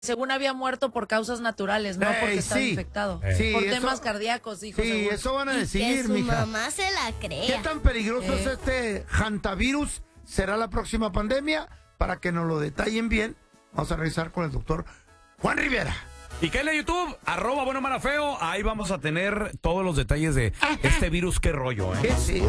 según había muerto por causas naturales, no porque estaba infectado. Sí, por eso, temas cardíacos, dijo. Sí, según. eso van a decir, que su mija. mamá se la crea. ¿Qué tan peligroso es este hantavirus? ¿Será la próxima pandemia? Para que nos lo detallen bien, vamos a revisar con el doctor Juan Rivera. Y que en la YouTube, @bueno, mala, feo, ahí vamos a tener todos los detalles de este virus, qué rollo, ¿Qué es